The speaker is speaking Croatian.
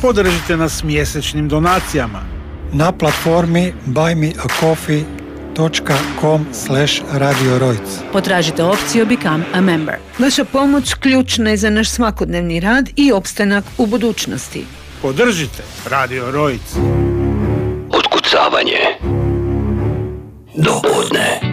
Podržite nas mjesečnim donacijama na platformi buymeacoffee.com/Radio Rojc. Potražite opciju Become a Member. Vaša pomoć ključna je za naš svakodnevni rad i opstanak u budućnosti. Podržite Radio Rojc. Otkucavanje do podne.